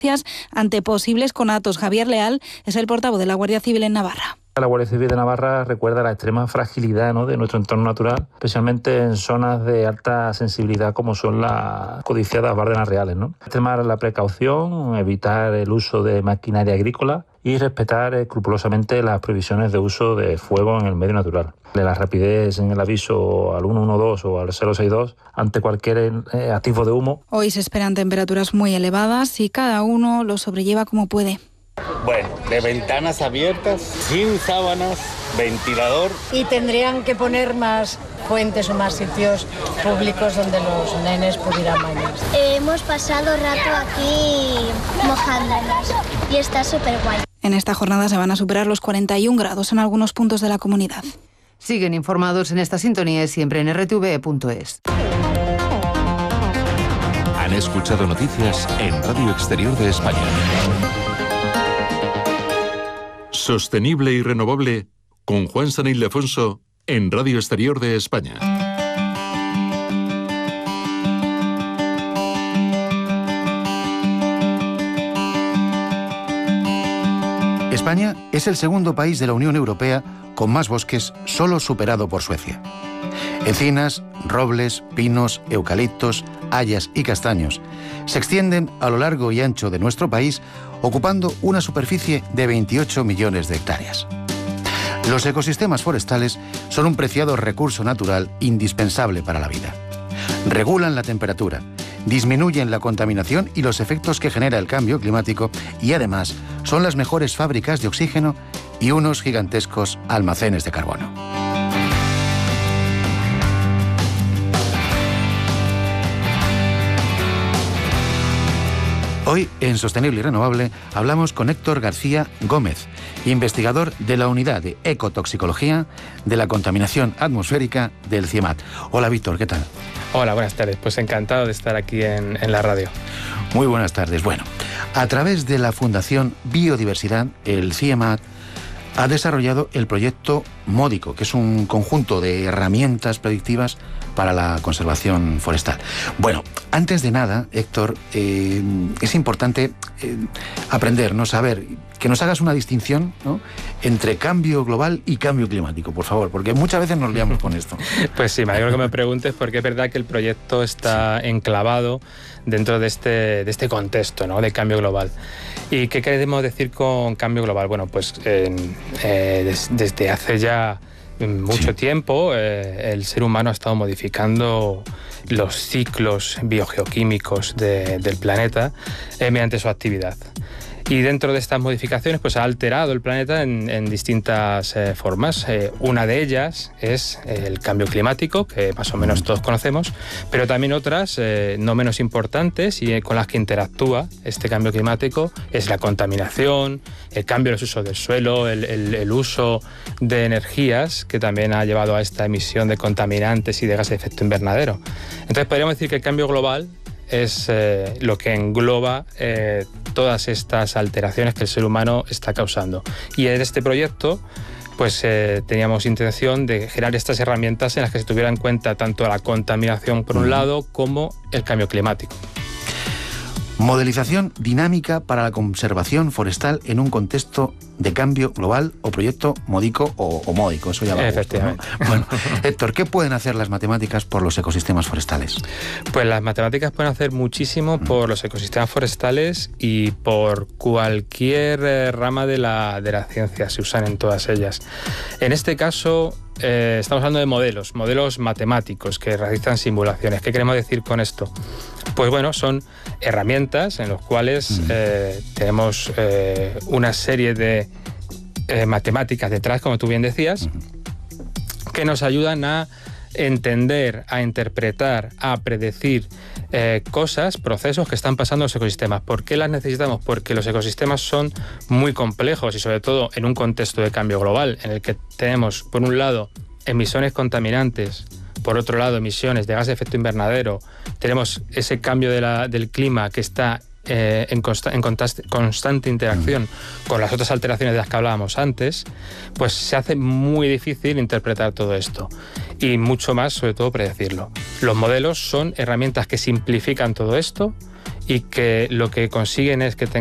ante posibles conatos. Javier Leal es el portavoz de la Guardia Civil en Navarra. La Guardia Civil de Navarra recuerda la extrema fragilidad, ¿no?, de nuestro entorno natural, especialmente en zonas de alta sensibilidad como son las codiciadas Bárdenas Reales, ¿no? Extremar la precaución, evitar el uso de maquinaria agrícola y respetar escrupulosamente las prohibiciones de uso de fuego en el medio natural. La rapidez en el aviso al 112 o al 062 ante cualquier atisbo de humo. Hoy se esperan temperaturas muy elevadas y cada uno lo sobrelleva como puede. Bueno, de ventanas abiertas, sin sábanas, ventilador. Y tendrían que poner más fuentes o más sitios públicos donde los nenes pudieran bañarse. Hemos pasado rato aquí mojándonos y está súper guay. En esta jornada se van a superar los 41 grados en algunos puntos de la comunidad. Siguen informados en esta sintonía siempre en rtve.es. Han escuchado noticias en Radio Exterior de España. Sostenible y renovable con Juan San Ildefonso en Radio Exterior de España. España es el segundo país de la Unión Europea con más bosques, solo superado por Suecia. Encinas, robles, pinos, eucaliptos, hayas y castaños se extienden a lo largo y ancho de nuestro país, ocupando una superficie de 28 millones de hectáreas. Los ecosistemas forestales son un preciado recurso natural indispensable para la vida. Regulan la temperatura, disminuyen la contaminación y los efectos que genera el cambio climático y además son las mejores fábricas de oxígeno y unos gigantescos almacenes de carbono. Hoy, en Sostenible y Renovable, hablamos con Héctor García Gómez, investigador de la Unidad de Ecotoxicología de la Contaminación Atmosférica del CIEMAT. Hola, Víctor, ¿qué tal? Hola, buenas tardes. Pues encantado de estar aquí en la radio. Muy buenas tardes. Bueno, a través de la Fundación Biodiversidad, el CIEMAT ha desarrollado el proyecto Módico, que es un conjunto de herramientas predictivas para la conservación forestal. Bueno, antes de nada, Héctor, es importante aprender, ¿no?, saber, que nos hagas una distinción, ¿no?, entre cambio global y cambio climático, por favor, porque muchas veces nos liamos con esto. Pues sí, me alegro que me preguntes, porque es verdad que el proyecto está enclavado dentro de este contexto, ¿no?, de cambio global. ¿Y qué queremos decir con cambio global? Bueno, pues desde hace ya mucho tiempo el ser humano ha estado modificando los ciclos biogeoquímicos del planeta mediante su actividad. Y dentro de estas modificaciones pues ha alterado el planeta en distintas formas. Una de ellas es el cambio climático, que más o menos todos conocemos, pero también otras no menos importantes y con las que interactúa este cambio climático es la contaminación, el cambio de los usos del suelo, el uso de energías, que también ha llevado a esta emisión de contaminantes y de gases de efecto invernadero. Entonces podríamos decir que el cambio global es lo que engloba todas estas alteraciones que el ser humano está causando. Y en este proyecto pues teníamos intención de generar estas herramientas en las que se tuviera en cuenta tanto la contaminación por un lado como el cambio climático. Modelización dinámica para la conservación forestal en un contexto de cambio global, o proyecto Módico o Módico, eso ya va a gusto, ¿no? Bueno, Héctor, ¿qué pueden hacer las matemáticas por los ecosistemas forestales? Pues las matemáticas pueden hacer muchísimo por los ecosistemas forestales y por cualquier rama de la ciencia, se usan en todas ellas. En este caso estamos hablando de modelos matemáticos que realizan simulaciones. ¿Qué queremos decir con esto? Pues bueno, son herramientas en las cuales tenemos una serie de matemáticas detrás, como tú bien decías, que nos ayudan a entender, a interpretar, a predecir cosas, procesos que están pasando en los ecosistemas. ¿Por qué las necesitamos? Porque los ecosistemas son muy complejos y sobre todo en un contexto de cambio global en el que tenemos, por un lado, emisiones contaminantes, por otro lado, emisiones de gases de efecto invernadero, tenemos ese cambio del clima que está en constante interacción con las otras alteraciones de las que hablábamos antes, pues se hace muy difícil interpretar todo esto y mucho más, sobre todo, predecirlo. Los modelos son herramientas que simplifican todo esto y que lo que consiguen es que